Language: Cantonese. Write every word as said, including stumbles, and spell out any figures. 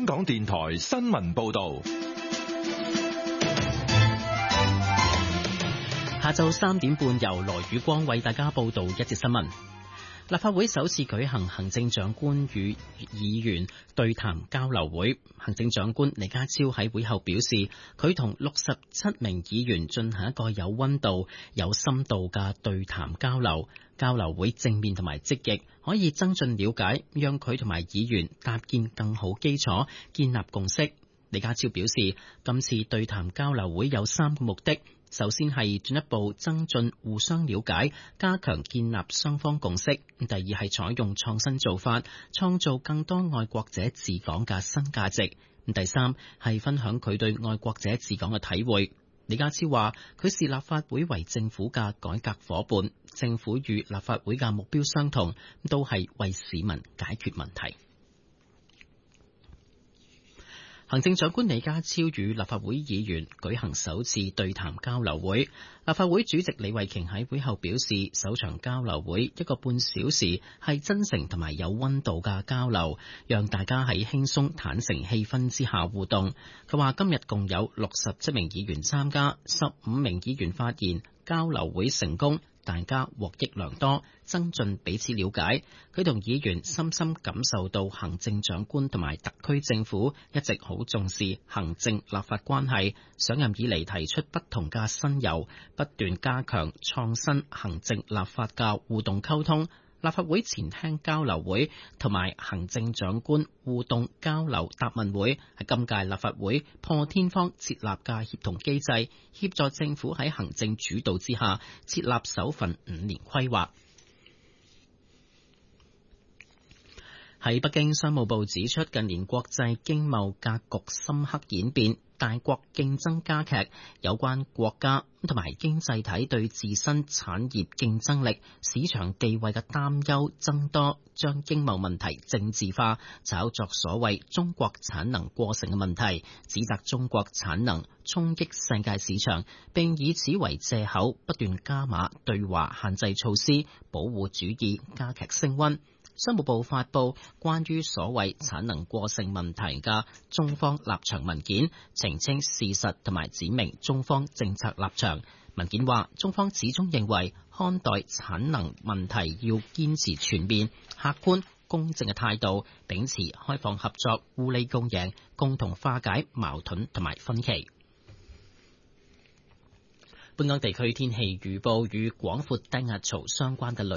香港電台新聞報道。 下晝三點半，由羅宇光為大家報道一節新聞。立法會首次舉行行政長官與議員對談交流會，行政長官李家超喺會後表示，佢同六十七名議員進行一個有溫度、有深度嘅對談交流。交流會正面同埋積極，可以增進了解，讓佢同埋議員搭建更好基礎，建立共識。李家超表示，今次對談交流會有三個目的。首先係進一步增進互相了解，加強建立雙方共識。第二係採用創新做法，創造更多愛國者治港嘅新價值。第三係分享佢對愛國者治港嘅體會。李家超話，佢視立法會為政府嘅改革夥伴，政府與立法會嘅目標相同，都係為市民解決問題。行政長官李家超與立法會議員舉行首次對談交流會。立法會主席李慧瓊喺會後表示，首場交流會一個半小時係真誠同埋有溫度嘅交流，讓大家喺輕鬆坦誠氣氛之下互動。佢話今日共有六十七名議員參加，十五名議員發言，交流會成功，大家獲益良多，增進彼此了解。佢同議員深深感受到行政長官同埋特區政府一直好重視行政立法關係，上任以嚟提出不同嘅新猷，不斷加強創新行政立法嘅互動溝通。立法會前廳交流會同埋行政長官互動交流答問會係今屆立法會破天荒設立嘅協同機制，協助政府喺行政主導之下設立首份五年規劃。喺北京，商務部指出，近年國際經貿格局深刻演變，大國競爭加劇，有關國家同埋經濟體對自身產業競爭力、市場地位嘅擔憂增多，將經貿問題政治化，炒作所謂中國產能過剩嘅問題，指責中國產能衝擊世界市場，並以此為借口不斷加碼對華限制措施，保護主義加劇升溫。商務部發布關於所謂產能過剩問題嘅中方立場文件，澄清事實同埋指明中方政策立場。文件話，中方始終認為看待產能問題要堅持全面、客觀、公正嘅態度，秉持開放合作、互利共贏，共同化解矛盾同埋分歧。本港地區天氣預報，與廣闊低壓槽相關嘅雷